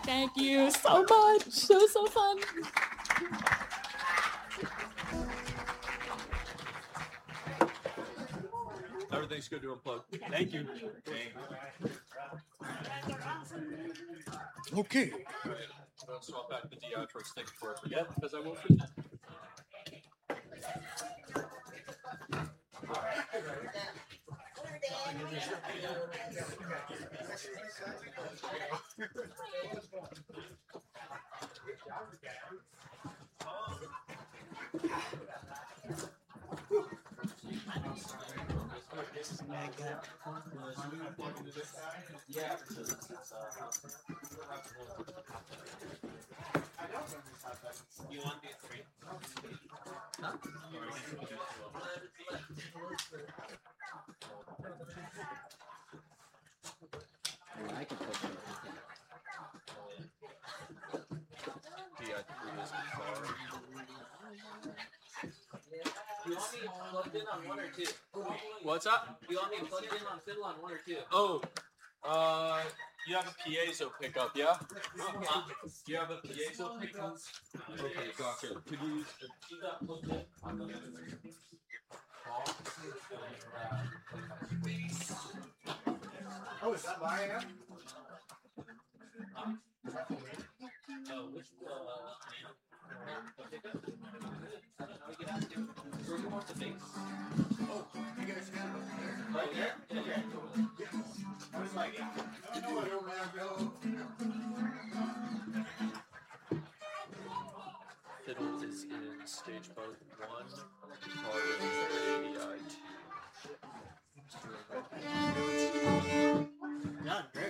Thank you so much. So fun. Everything's good to unplug. Thank you. Okay. All right. I'll swap back the outro stick before I forget, because I will forget. You want these three? Huh? I can put them. You want me plugged in on one or two? What's up? You want me plugged in on fiddle on one or two? Oh, you have a piezo pickup, yeah? Do you have a piezo pickup? Okay, gotcha. Could you use the plugged in on the Oh, is that my amp? Which pickup? I don't know. You can ask him. Where do you want the bass? Oh, you guys stand over there. Right there? Yeah. I was like, I know what old man go. Fiddle is in stage mode 1, part of 88. Yeah, great.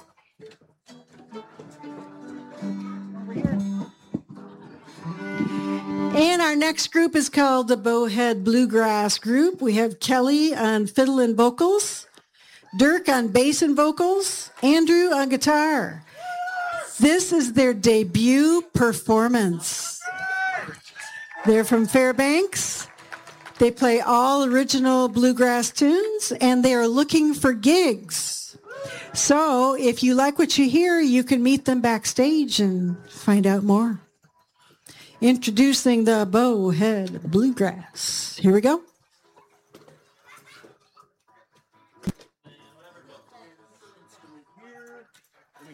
And our next group is called the Bowhead Bluegrass Group. We have Kelly on fiddle and vocals, Dirk on bass and vocals, Andrew on guitar. This is their debut performance. They're from Fairbanks. They play all original bluegrass tunes, and they are looking for gigs. So if you like what you hear, you can meet them backstage and find out more. Introducing the Bowhead Bluegrass. Here we go.